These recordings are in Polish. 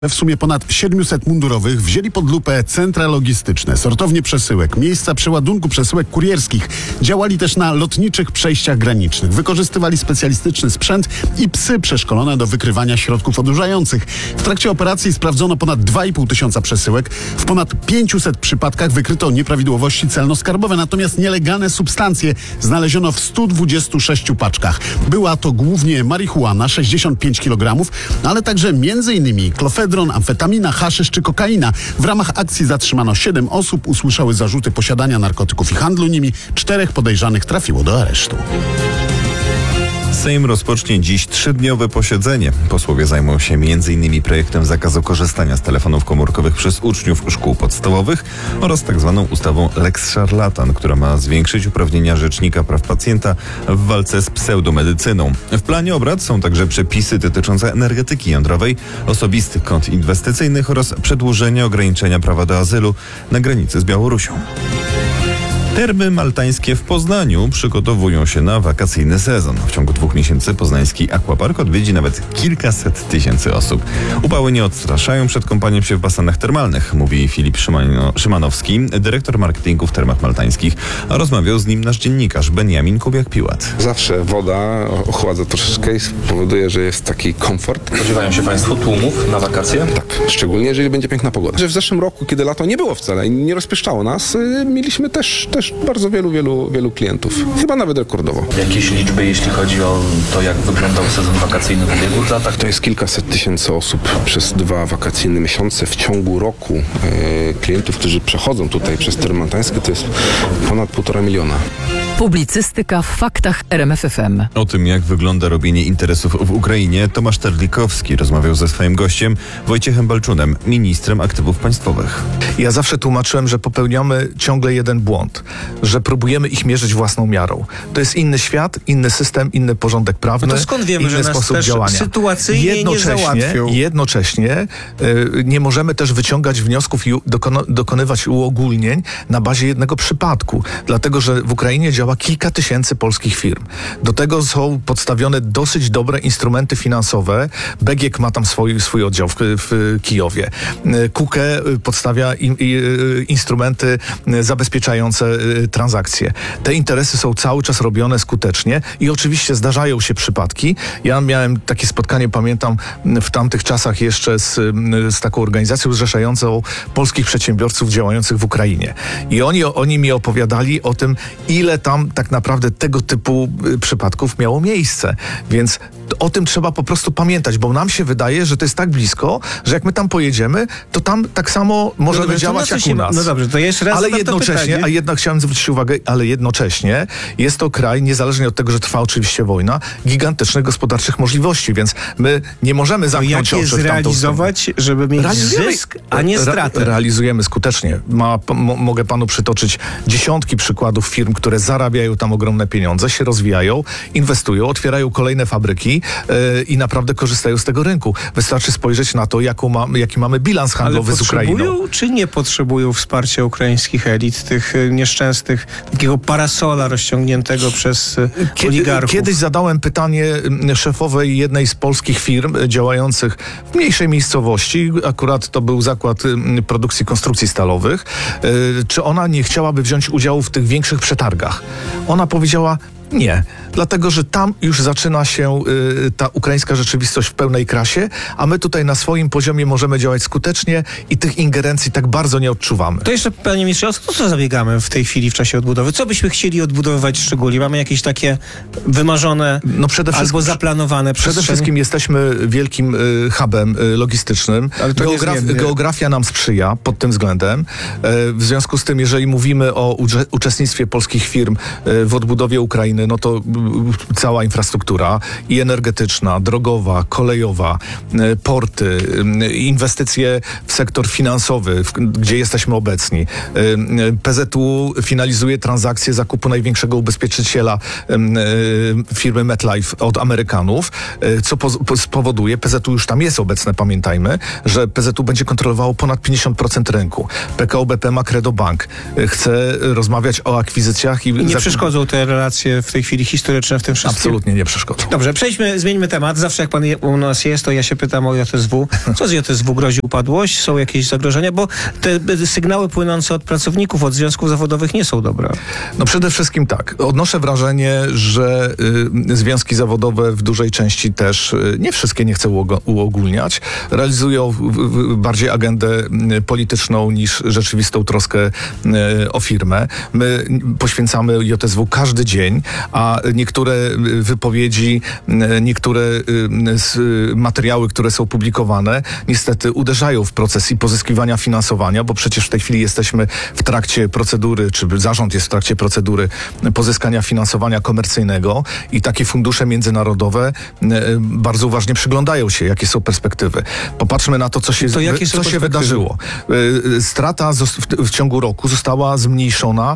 W sumie ponad 700 mundurowych wzięli pod lupę centra logistyczne, sortownie przesyłek, miejsca przeładunku przesyłek kurierskich. Działali też na lotniczych przejściach granicznych. Wykorzystywali specjalistyczny sprzęt i psy przeszkolone do wykrywania środków odurzających. W trakcie operacji sprawdzono ponad 2,5 tysiąca przesyłek. W ponad 500 przypadkach wykryto nieprawidłowości celno-skarbowe, natomiast nielegalne substancje znaleziono w 126 paczkach. Była to głównie marihuana, 65 kg, ale także m.in. klofedron, amfetamina, haszysz czy kokaina. W ramach akcji zatrzymano 7 osób, usłyszały zarzuty posiadania narkotyków i handlu nimi. 4 podejrzanych trafiło do aresztu. Sejm rozpocznie dziś 3-dniowe posiedzenie. Posłowie zajmą się m.in. projektem zakazu korzystania z telefonów komórkowych przez uczniów szkół podstawowych oraz tzw. ustawą Lex Szarlatan, która ma zwiększyć uprawnienia Rzecznika Praw Pacjenta w walce z pseudomedycyną. W planie obrad są także przepisy dotyczące energetyki jądrowej, osobistych kont inwestycyjnych oraz przedłużenia ograniczenia prawa do azylu na granicy z Białorusią. Termy maltańskie w Poznaniu przygotowują się na wakacyjny sezon. W ciągu 2 miesięcy poznański aquapark odwiedzi nawet kilkaset tysięcy osób. Upały nie odstraszają przed kąpaniem się w basenach termalnych, mówi Filip Szymanowski, dyrektor marketingu w Termach Maltańskich, a rozmawiał z nim nasz dziennikarz Benjamin Kubiak-Piłat. Zawsze woda ochładza troszeczkę i powoduje, że jest taki komfort. Spodziewają się Państwo tłumów na wakacje? Tak, szczególnie jeżeli będzie piękna pogoda. Że w zeszłym roku, kiedy lato nie było wcale i nie rozpieszczało nas, mieliśmy też bardzo wielu klientów. Chyba nawet rekordowo. Jakieś liczby, jeśli chodzi o to, jak wyglądał sezon wakacyjny w ubiegłych latach? To jest kilkaset tysięcy osób przez 2 wakacyjne miesiące. W ciągu roku klientów, którzy przechodzą tutaj przez Termy Maltańskie, to jest ponad 1,5 miliona. Publicystyka w faktach RMF FM. O tym, jak wygląda robienie interesów w Ukrainie, Tomasz Terlikowski rozmawiał ze swoim gościem Wojciechem Balczunem, ministrem aktywów państwowych. Ja zawsze tłumaczyłem, że popełniamy ciągle jeden błąd, że próbujemy ich mierzyć własną miarą. To jest inny świat, inny system, inny porządek prawny, no to skąd wiemy, inny że nas sposób też działania. Sytuacyjnie nie załatwią. Jednocześnie nie możemy też wyciągać wniosków i dokonywać uogólnień na bazie jednego przypadku, dlatego że w Ukrainie działa kilka tysięcy polskich firm. Do tego są podstawione dosyć dobre instrumenty finansowe. BGK ma tam swój oddział w Kijowie. KUKE podstawia instrumenty zabezpieczające transakcje. Te interesy są cały czas robione skutecznie i oczywiście zdarzają się przypadki. Ja miałem takie spotkanie, pamiętam, w tamtych czasach jeszcze z taką organizacją zrzeszającą polskich przedsiębiorców działających w Ukrainie. I oni mi opowiadali o tym, ile tam tak naprawdę tego typu przypadków miało miejsce. Więc o tym trzeba po prostu pamiętać, bo nam się wydaje, że to jest tak blisko, że jak my tam pojedziemy, to tam tak samo możemy działać jak u nas. No dobrze, to jeszcze raz ale jednocześnie, chciałem zwrócić uwagę, ale jednocześnie jest to kraj, niezależnie od tego, że trwa oczywiście wojna, gigantycznych gospodarczych możliwości, więc my nie możemy zamknąć oczu w tamtą stronę. zrealizować, żeby mieć zysk, a nie stratę? Realizujemy skutecznie. Mogę panu przytoczyć dziesiątki przykładów firm, które zarabiają tam ogromne pieniądze, się rozwijają, inwestują, otwierają kolejne fabryki i naprawdę korzystają z tego rynku. Wystarczy spojrzeć na to, jaki mamy bilans handlowy z Ukrainą. Potrzebują czy nie potrzebują wsparcia ukraińskich elit, tych nieszczęsnych, takiego parasola rozciągniętego przez oligarchów? Kiedyś zadałem pytanie szefowej jednej z polskich firm działających w mniejszej miejscowości, akurat to był zakład produkcji konstrukcji stalowych, czy ona nie chciałaby wziąć udziału w tych większych przetargach. Ona powiedziała: nie, dlatego że tam już zaczyna się ta ukraińska rzeczywistość w pełnej krasie, a my tutaj na swoim poziomie możemy działać skutecznie i tych ingerencji tak bardzo nie odczuwamy. To jeszcze, panie ministrze, o co zabiegamy w tej chwili w czasie odbudowy? Co byśmy chcieli odbudowywać szczególnie? Mamy jakieś takie wymarzone albo zaplanowane przestrzenie? Przede wszystkim jesteśmy wielkim hubem logistycznym. Ale to geografia nam sprzyja pod tym względem. W związku z tym, jeżeli mówimy o uczestnictwie polskich firm w odbudowie Ukrainy, no to cała infrastruktura i energetyczna, drogowa, kolejowa, porty, inwestycje w sektor finansowy, gdzie jesteśmy obecni. PZU finalizuje transakcję zakupu największego ubezpieczyciela firmy MetLife od Amerykanów, co spowoduje, PZU już tam jest obecne, pamiętajmy, że PZU będzie kontrolowało ponad 50% rynku. PKO BP ma Credo Bank. Chce rozmawiać o akwizycjach i nie przeszkodzą te relacje w w tej chwili historyczne w tym wszystkim? Absolutnie nie przeszkodzą. Dobrze, zmieńmy temat. Zawsze jak pan u nas jest, to ja się pytam o JSW. Co z JSW? Grozi upadłość? Są jakieś zagrożenia? Bo te sygnały płynące od pracowników, od związków zawodowych nie są dobre. No przede wszystkim tak. Odnoszę wrażenie, że związki zawodowe w dużej części też, nie wszystkie, nie chcę uogólniać, realizują bardziej agendę polityczną niż rzeczywistą troskę o firmę. My poświęcamy JSW każdy dzień, a niektóre wypowiedzi, niektóre materiały, które są publikowane, niestety uderzają w proces i pozyskiwania finansowania, bo przecież w tej chwili jesteśmy w trakcie procedury, czy zarząd jest w trakcie procedury pozyskania finansowania komercyjnego i takie fundusze międzynarodowe bardzo uważnie przyglądają się, jakie są perspektywy. Popatrzmy na to, co się wydarzyło. Strata w ciągu roku została zmniejszona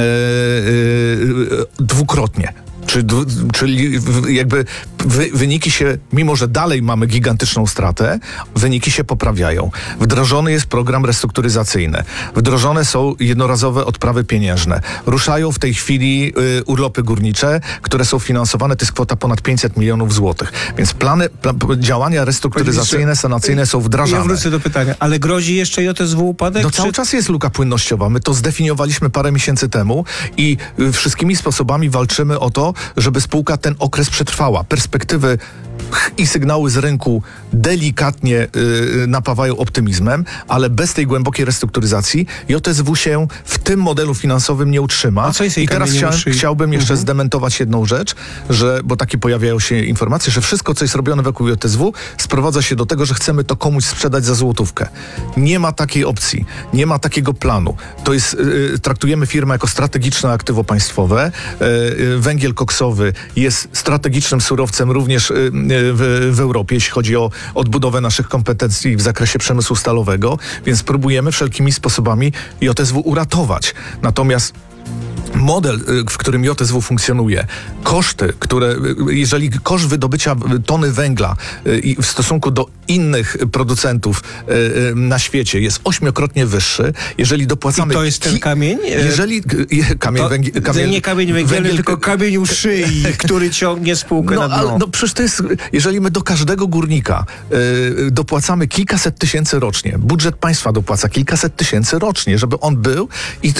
dwukrotnie. Czyli jakby wyniki się, mimo że dalej mamy gigantyczną stratę, wyniki się poprawiają. Wdrożony jest program restrukturyzacyjny. Wdrożone są jednorazowe odprawy pieniężne. Ruszają w tej chwili urlopy górnicze, które są finansowane, to jest kwota ponad 500 milionów złotych. Więc działania restrukturyzacyjne, sanacyjne są wdrażane. Ja wrócę do pytania, ale grozi jeszcze JSW upadek? No cały czas jest luka płynnościowa. My to zdefiniowaliśmy parę miesięcy temu i wszystkimi sposobami walczymy o to, żeby spółka ten okres przetrwała. Perspektywy i sygnały z rynku delikatnie napawają optymizmem, ale bez tej głębokiej restrukturyzacji JSW się w tym modelu finansowym nie utrzyma. I teraz chciałbym jeszcze zdementować jedną rzecz, bo takie pojawiają się informacje, że wszystko, co jest robione wokół JSW, sprowadza się do tego, że chcemy to komuś sprzedać za złotówkę. Nie ma takiej opcji, nie ma takiego planu. To jest, traktujemy firmę jako strategiczne aktywo państwowe. Węgiel koksowy jest strategicznym surowcem również w Europie, jeśli chodzi o odbudowę naszych kompetencji w zakresie przemysłu stalowego, więc próbujemy wszelkimi sposobami JSW uratować. Natomiast model, w którym JSW funkcjonuje, koszty, jeżeli koszt wydobycia tony węgla w stosunku do innych producentów na świecie jest 8-krotnie wyższy, jeżeli dopłacamy... I to jest ten kamień? Nie kamień węgielny, tylko kamień u szyi, który ciągnie spółkę na dno. No przecież to jest, jeżeli my do każdego górnika dopłacamy kilkaset tysięcy rocznie, budżet państwa dopłaca kilkaset tysięcy rocznie, żeby on był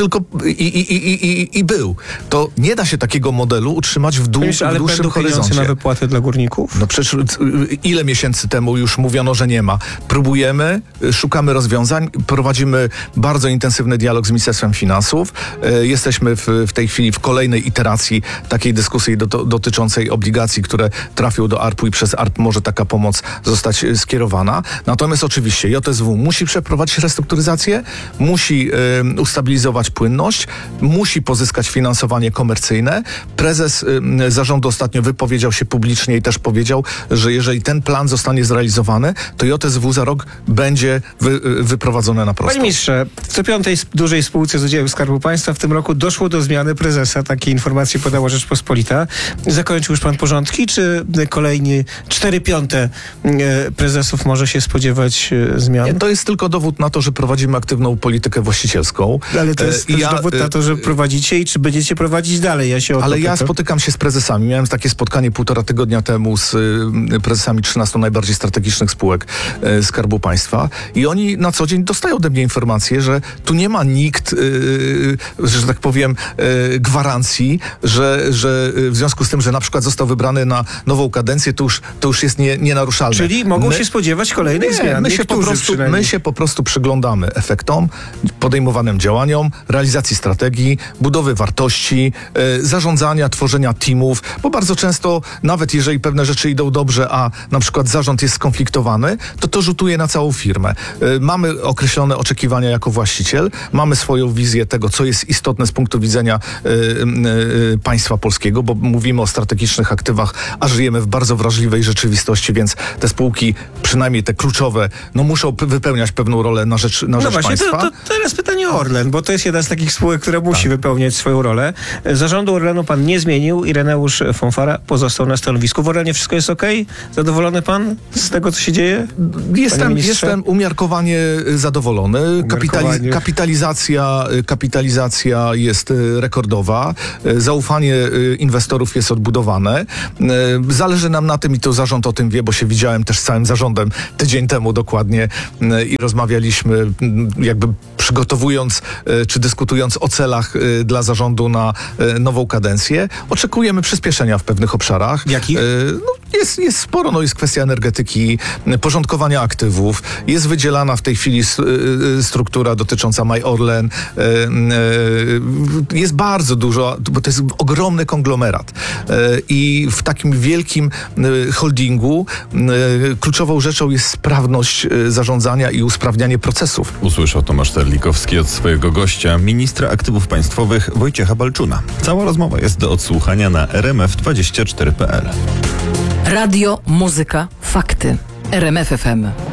i był, to nie da się takiego modelu utrzymać w dłuższym horyzoncie. Na wypłaty dla górników? No przecież ile miesięcy temu już mówiono, że nie ma. Próbujemy, szukamy rozwiązań, prowadzimy bardzo intensywny dialog z Ministerstwem Finansów. Jesteśmy w tej chwili w kolejnej iteracji takiej dyskusji dotyczącej obligacji, które trafią do ARP-u i przez ARP może taka pomoc zostać skierowana. Natomiast oczywiście JSW musi przeprowadzić restrukturyzację, musi ustabilizować płynność, musi pozyskać finansowanie komercyjne. Prezes zarządu ostatnio wypowiedział się publicznie i też powiedział, że jeżeli ten plan zostanie zrealizowany, to JSW za rok będzie wyprowadzone na prostą. Panie ministrze, w co piątej dużej spółce z udziałem Skarbu Państwa w tym roku doszło do zmiany prezesa. Takie informacje podała Rzeczpospolita. Zakończył już pan porządki, czy kolejni 4/5 prezesów może się spodziewać zmian? Nie, to jest tylko dowód na to, że prowadzimy aktywną politykę właścicielską. Ale to jest też dowód na to, że prowadzicie i czy będziecie prowadzić dalej. Ja spotykam się z prezesami. Miałem takie spotkanie 1,5 tygodnia temu z prezesami 13 najbardziej strategicznych spółek Skarbu Państwa i oni na co dzień dostają ode mnie informacje, że tu nie ma nikt, że tak powiem, gwarancji, że w związku z tym, że na przykład został wybrany na nową kadencję, to już jest nienaruszalne. Czyli mogą się spodziewać kolejnych zmian. My się po prostu przyglądamy efektom, podejmowanym działaniom, realizacji strategii, budowy wartości, zarządzania, tworzenia teamów, bo bardzo często, nawet jeżeli pewne rzeczy idą dobrze, a na przykład zarząd jest skonfliktowany, to rzutuje na całą firmę. Mamy określone oczekiwania jako właściciel, mamy swoją wizję tego, co jest istotne z punktu widzenia państwa polskiego, bo mówimy o strategicznych aktywach, a żyjemy w bardzo wrażliwej rzeczywistości, więc te spółki, przynajmniej te kluczowe, muszą wypełniać pewną rolę na rzecz właśnie, państwa. To teraz pytanie o Orlen, bo to jest jedna z takich spółek, która musi wypełniać swoją rolę. Zarządu Orlenu pan nie zmienił. Ireneusz Fonfara pozostał na stanowisku. W Orlenie wszystko jest okej? Zadowolony pan z tego, co się dzieje? Jestem umiarkowanie zadowolony. Umiarkowanie. Kapitalizacja jest rekordowa. Zaufanie inwestorów jest odbudowane. Zależy nam na tym i to zarząd o tym wie, bo się widziałem też z całym zarządem tydzień temu dokładnie i rozmawialiśmy jakby przygotowując czy dyskutując o celach dla zarządu na nową kadencję. Oczekujemy przyspieszenia w pewnych obszarach. Jakich? Jest sporo. Jest kwestia energetyki, porządkowania aktywów. Jest wydzielana w tej chwili struktura dotycząca My Orlen. Jest bardzo dużo, bo to jest ogromny konglomerat. I w takim wielkim holdingu kluczową rzeczą jest sprawność zarządzania i usprawnianie procesów. Usłyszał Tomasz Terlikowski od swojego gościa, ministra aktywów państwowych Wojciecha Balczuna. Cała rozmowa jest do odsłuchania na rmf24.pl. Radio, muzyka, fakty. RMF FM.